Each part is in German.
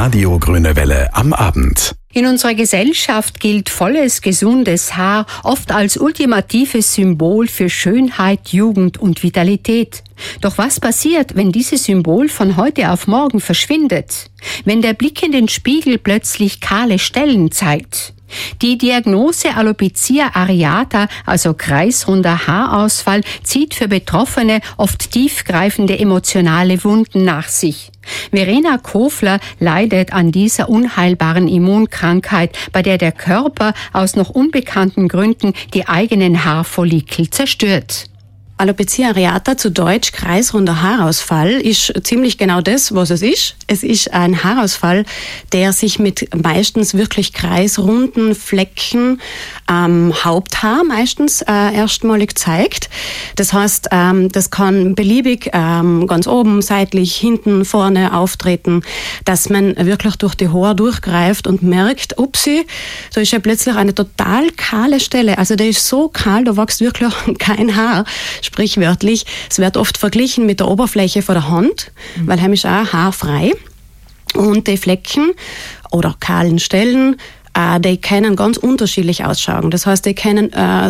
Radio Grüne Welle am Abend. In unserer Gesellschaft gilt volles, gesundes Haar oft als ultimatives Symbol für Schönheit, Jugend und Vitalität. Doch was passiert, wenn dieses Symbol von heute auf morgen verschwindet? Wenn der Blick in den Spiegel plötzlich kahle Stellen zeigt? Die Diagnose Alopecia areata, also kreisrunder Haarausfall, zieht für Betroffene oft tiefgreifende emotionale Wunden nach sich. Verena Kofler leidet an dieser unheilbaren Immunkrankheit, bei der der Körper aus noch unbekannten Gründen die eigenen Haarfollikel zerstört. Alopecia areata, zu Deutsch kreisrunder Haarausfall, ist ziemlich genau das, was es ist. Es ist ein Haarausfall, der sich mit meistens wirklich kreisrunden Flecken am Haupthaar meistens erstmalig zeigt. Das heißt, das kann beliebig ganz oben, seitlich, hinten, vorne auftreten, dass man wirklich durch die Haare durchgreift und merkt, upsi, da ist ja plötzlich eine total kahle Stelle. Also der ist so kahl, da wächst wirklich kein Haar. Sprichwörtlich, es wird oft verglichen mit der Oberfläche von der Hand, weil heim ist auch haarfrei. Und die Flecken oder kahlen Stellen, die können ganz unterschiedlich ausschauen. Das heißt, die können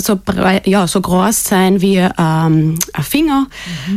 so groß sein wie ein Finger,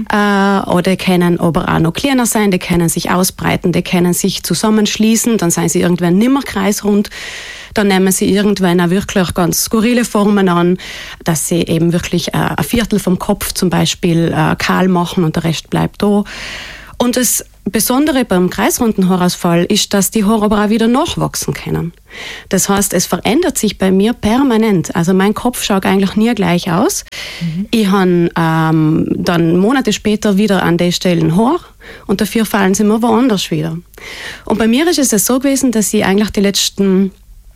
oder können aber auch noch kleiner sein, die können sich ausbreiten, die können sich zusammenschließen, dann sind sie irgendwann nimmer kreisrund. Dann nehmen sie irgendwann auch wirklich ganz skurrile Formen an, dass sie eben wirklich ein Viertel vom Kopf zum Beispiel kahl machen und der Rest bleibt da. Und das Besondere beim kreisrunden Haarausfall ist, dass die Haare aber auch wieder nachwachsen können. Das heißt, es verändert sich bei mir permanent. Also mein Kopf schaut eigentlich nie gleich aus. Ich habe dann Monate später wieder an den Stellen Haar und dafür fallen sie mir woanders wieder. Und bei mir ist es so gewesen, dass ich eigentlich die letzten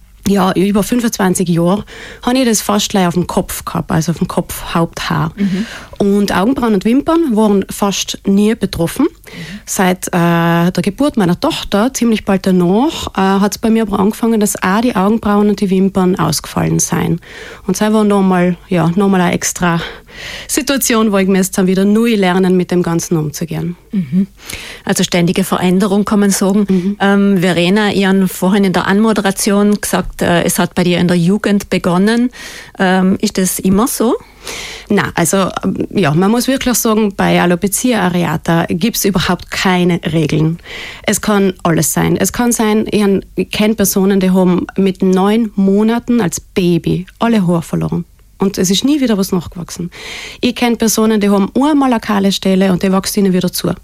über 25 Jahre habe ich das fast gleich auf dem Kopf gehabt, also auf dem Kopfhaupthaar. Und Augenbrauen und Wimpern waren fast nie betroffen. Seit der Geburt meiner Tochter, ziemlich bald danach, hat es bei mir aber angefangen, dass auch die Augenbrauen und die Wimpern ausgefallen sind. Und das war nochmal eine extra Situation, wo ich mir jetzt dann wieder neu lernen, mit dem Ganzen umzugehen. Also ständige Veränderung, kann man sagen. Verena, ihr habt vorhin in der Anmoderation gesagt, es hat bei dir in der Jugend begonnen. Ist das immer so? Na, also man muss wirklich sagen, bei Alopecia areata gibt es überhaupt keine Regeln. Es kann alles sein. Es kann sein, ich kenne Personen, die haben mit 9 Monaten als Baby alle Haare verloren. Und es ist nie wieder was nachgewachsen. Ich kenne Personen, die haben einmal eine kahle Stelle und die wächst ihnen wieder zu.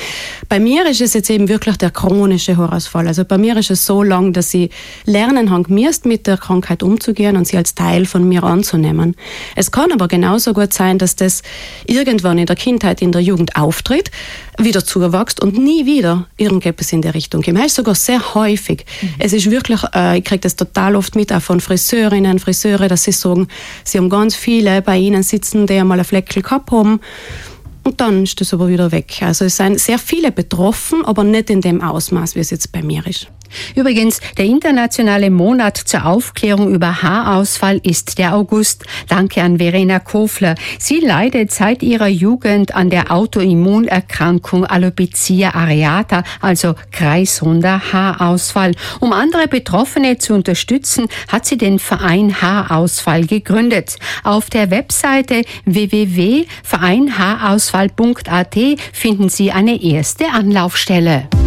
Bei mir ist es jetzt eben wirklich der chronische Haarausfall. Also bei mir ist es so lang, dass ich lernen habe gemusst, mit der Krankheit umzugehen und sie als Teil von mir anzunehmen. Es kann aber genauso gut sein, dass das irgendwann in der Kindheit, in der Jugend auftritt, wieder zuwächst und nie wieder irgendetwas in der Richtung kommt. Das ist sogar sehr häufig. Es ist wirklich, ich kriege das total oft mit, auch von Friseurinnen, Friseure, dass sie sagen, sie haben ganz viele bei ihnen sitzen, die einmal einen Fleckel gehabt haben. Und dann ist das aber wieder weg. Also es sind sehr viele betroffen, aber nicht in dem Ausmaß, wie es jetzt bei mir ist. Übrigens, der internationale Monat zur Aufklärung über Haarausfall ist der August. Danke an Verena Kofler. Sie leidet seit ihrer Jugend an der Autoimmunerkrankung Alopecia areata, also kreisrunder Haarausfall. Um andere Betroffene zu unterstützen, hat sie den Verein Haarausfall gegründet. Auf der Webseite www.vereinhaarausfall.at finden Sie eine erste Anlaufstelle.